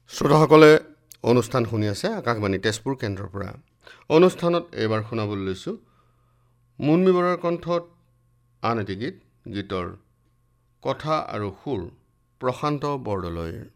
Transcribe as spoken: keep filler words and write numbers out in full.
শ্ৰোতাসকলে অনুষ্ঠান শুনি আছে আকাশবাণী তেজপুৰ কেন্দ্ৰৰ পৰা। অনুষ্ঠানত এইবাৰ শুনাবলৈ লৈছোঁ মুনমী বৰাৰ কণ্ঠত আন এটি গীত। গীতৰ কথা আৰু সুৰ প্ৰশান্ত বৰদলৈৰ।